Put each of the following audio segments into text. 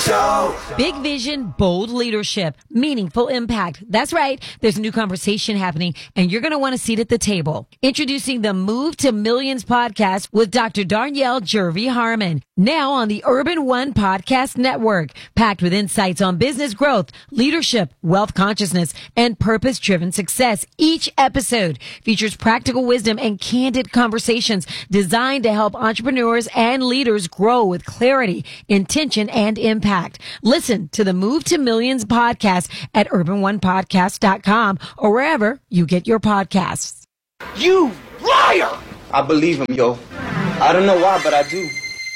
Show. Big vision, bold leadership, meaningful impact. That's right. There's a new conversation happening, and you're going to want a seat at the table. Introducing the Move to Millions podcast with Dr. Darnyelle Jervey Harmon. Now on the Urban One Podcast Network. Packed with insights on business growth, leadership, wealth consciousness, and purpose-driven success. Each episode features practical wisdom and candid conversations designed to help entrepreneurs and leaders grow with clarity, intention, and impact. Listen to the Move to Millions podcast at urbanonepodcast.com or wherever you get your podcasts. You liar! I believe him, yo. I don't know why, but I do.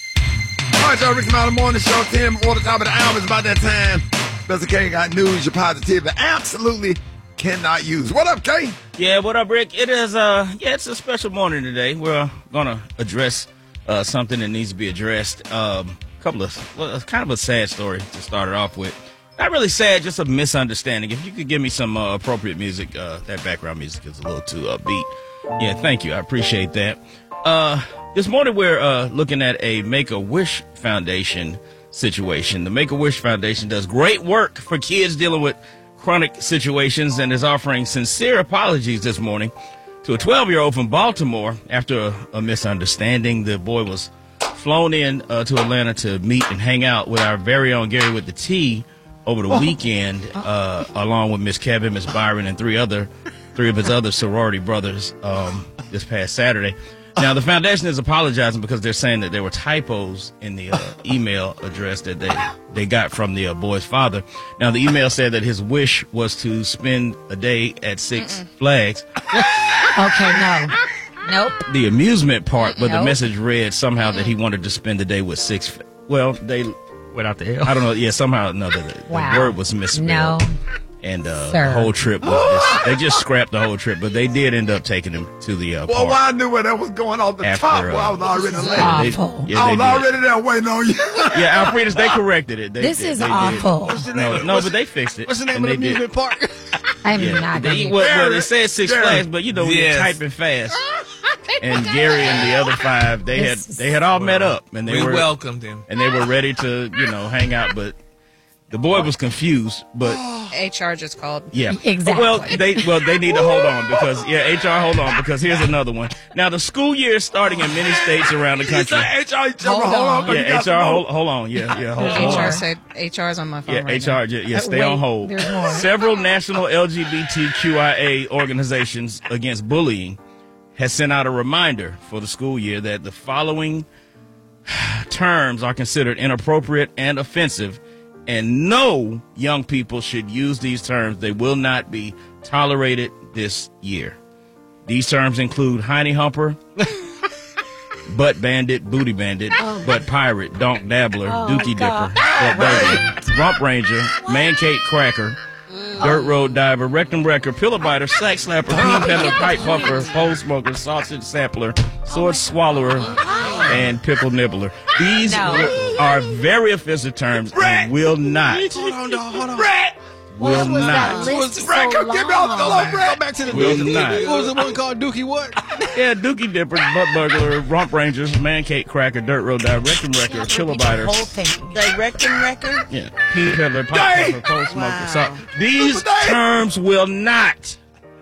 All right, y'all, Ricky Mountain Morning Show, 10 before the top of the hour. It's about that time. Spencer K got news your positivity absolutely cannot use. What up, K? Yeah, what up, Rick? It is, it's a special morning today. We're gonna address something that needs to be addressed. Kind of a sad story to start it off with. Not really sad, just a misunderstanding. If you could give me some appropriate music, that background music is a little too upbeat. Yeah, thank you. I appreciate that. This morning we're looking at a Make-A-Wish Foundation situation. The Make-A-Wish Foundation does great work for kids dealing with chronic situations and is offering sincere apologies this morning to a 12-year-old from Baltimore after a misunderstanding. The boy was flown in to Atlanta to meet and hang out with our very own Gary with the T over the weekend, along with Miss Kevin, Miss Byron, and three of his other sorority brothers this past Saturday. Now, the foundation is apologizing because they're saying that there were typos in the email address that they got from the boy's father. Now, the email said that his wish was to spend a day at Six Flags. Okay, no. Nope. The amusement part, but the message read somehow that he wanted to spend the day with Well, they... Without the L? I don't know. Yeah, somehow or another, the word was misspelled. No. And the whole trip was they just scrapped the whole trip, but they did end up taking him to the park. Well, I knew where that was going off the top. Well, I was already late. Awful. I was already there waiting on you. Yeah, Alfredus, they corrected it. This is awful. But they fixed it. What's the name of the amusement park? I'm not going to Well, it said Six Flags, but when you're typing fast. And Gary and the other five, they had all met up, and we welcomed him, and they were ready to hang out. But the boy was confused. But HR just called. Yeah, exactly. Well, they need to hold on because HR, hold on because here's another one. Now the school year is starting in many states around the country. Hold on. Yeah, HR, hold on. Yeah, hold on. HR said HR is on my phone. Yeah, right HR. now. Stay on hold. There's more. Several national LGBTQIA organizations against bullying has sent out a reminder for the school year that the following terms are considered inappropriate and offensive, and no young people should use these terms. They will not be tolerated this year. These terms include hiney humper, butt bandit, booty bandit, butt pirate, donk dabbler, dookie dipper, butt burglar, rump ranger, man cake cracker, dirt road diver, rectum wrecker, pillow biter, sack slapper, peen peddler, pipe puffer, pole smoker, sausage sampler, sword swallower, and pickle nibbler. These are very offensive terms and will not. Hold on. Will not. Go back to the Will not. What was the one called Dookie what? Yeah, dookie dippers, butt burglar, rump rangers, man cake cracker, dirt road diver, rectum wrecker, pillow biter. whole thing. The rectum record? Yeah, peen peddler, pipe puffer, pole smoker. So these terms will not.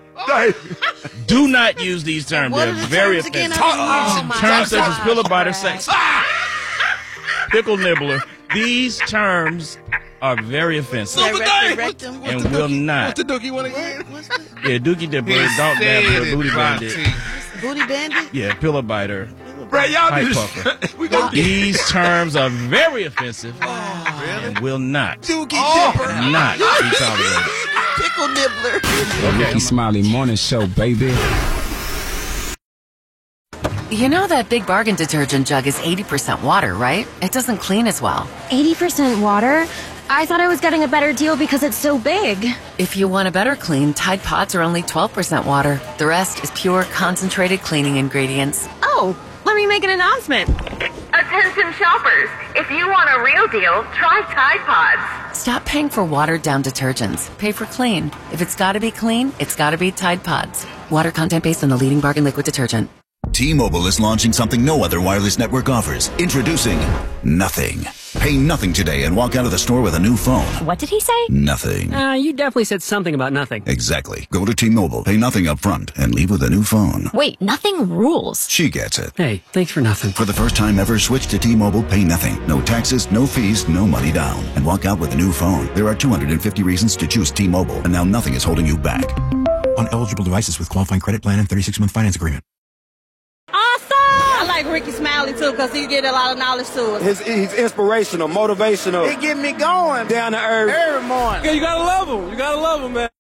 Do not use these terms. They're very offensive. Terms such as pillow biter, sex, pickle nibbler. These terms are very offensive and will not. What's the Dookie one again? Yeah, dookie dipper, dog dabbler, booty bandit. Booty bandit? Yeah, pillow biter. Y'all Pipe puffer. These terms are very offensive and will not be tolerated. Pickle nibbler. Okay. Ricky Smiley Morning Show, baby. You know that Big Bargain detergent jug is 80% water, right? It doesn't clean as well. 80% water? I thought I was getting a better deal because it's so big. If you want a better clean, Tide Pods are only 12% water. The rest is pure, concentrated cleaning ingredients. Oh, let me make an announcement. Attention shoppers, if you want a real deal, try Tide Pods. Stop paying for watered-down detergents. Pay for clean. If it's gotta be clean, it's gotta be Tide Pods. Water content based on the leading bargain liquid detergent. T-Mobile is launching something no other wireless network offers. Introducing Nothing. Pay nothing today and walk out of the store with a new phone. What did he say? Nothing. You definitely said something about nothing. Exactly. Go to T-Mobile, pay nothing up front, and leave with a new phone. Wait, nothing rules. She gets it. Hey, thanks for nothing. For the first time ever, switch to T-Mobile, pay nothing. No taxes, no fees, no money down. And walk out with a new phone. There are 250 reasons to choose T-Mobile, and now nothing is holding you back. On eligible devices with qualifying credit plan and 36-month finance agreement. I like Ricky Smiley, too, because he get a lot of knowledge to us. He's inspirational, motivational. He get me going. Down to earth. Every morning. Okay, you gotta love him. You gotta love him, man.